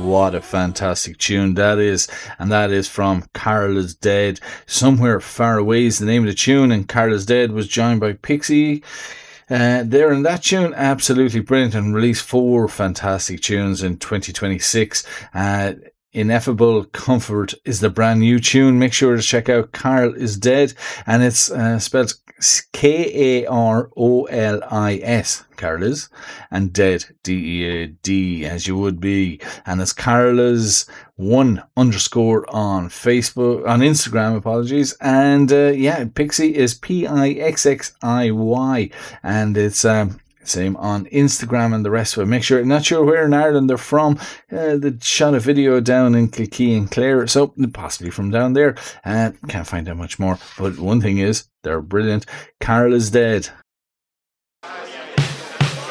what a fantastic tune that is. And that is from Carol is Dead. Somewhere Far Away is the name of the tune, and Carol is Dead was joined by Pixie. There in that tune, absolutely brilliant, and released 4 fantastic tunes in 2026. Ineffable Comfort is the brand new tune. Make sure to check out Carol is Dead, and it's spelled Karolis, Carol is, and Dead, Dead, as you would be, and it's Carola's _1 on Facebook, on Instagram, apologies, and Pixie is Pixxiy, and it's same on Instagram and the rest of it. Make sure, not sure where in Ireland they're from. They shot a video down in Kilkee and Clare, so possibly from down there. Can't find out much more, but one thing is, they're brilliant. Carol is Dead.